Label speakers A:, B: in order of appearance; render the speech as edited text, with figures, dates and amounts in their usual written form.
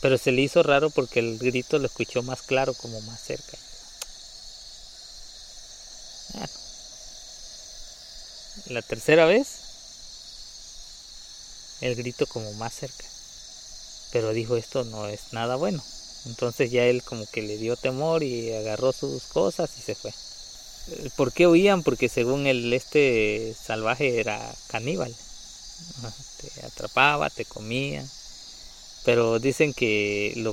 A: Pero se le hizo raro porque el grito lo escuchó más claro, como más cerca. Bueno, la tercera vez, el grito como más cerca. Pero dijo, esto no es nada bueno. Entonces ya él como que le dio temor y agarró sus cosas y se fue. ¿Por qué huían? Porque según él, este salvaje era caníbal. Te atrapaba, te comía. Pero dicen que lo